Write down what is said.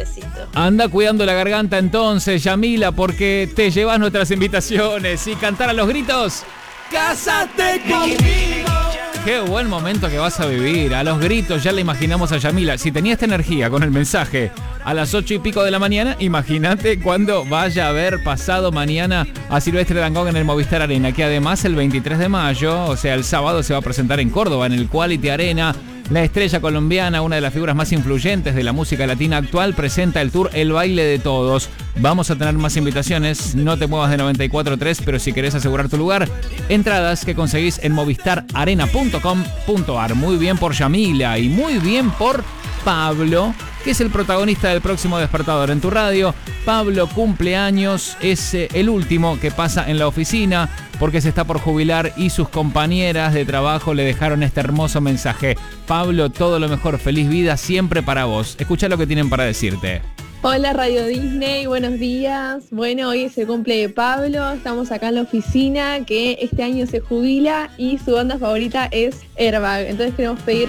besito. Anda cuidando la garganta entonces, Yamila, porque te llevas nuestras invitaciones y cantar a los gritos. ¡Cásate conmigo! Qué buen momento que vas a vivir. A los gritos ya le imaginamos a Yamila. Si tenía esta energía con el mensaje a las 8:00 de la mañana, imagínate cuando vaya a haber pasado mañana a Silvestre Dangond en el Movistar Arena, que además el 23 de mayo, o sea el sábado, se va a presentar en Córdoba, en el Quality Arena. La estrella colombiana, una de las figuras más influyentes de la música latina actual, presenta el tour El Baile de Todos. Vamos a tener más invitaciones, no te muevas de 94.3, pero si querés asegurar tu lugar, entradas que conseguís en movistararena.com.ar. Muy bien por Yamila y muy bien por Pablo, que es el protagonista del próximo Despertador en tu radio. Pablo cumpleaños, es el último que pasa en la oficina porque se está por jubilar y sus compañeras de trabajo le dejaron este hermoso mensaje. Pablo, todo lo mejor, feliz vida siempre para vos. Escuchá lo que tienen para decirte. Hola Radio Disney, buenos días. Bueno, hoy es el cumple de Pablo, estamos acá en la oficina que este año se jubila y su banda favorita es Airbag. Entonces queremos pedir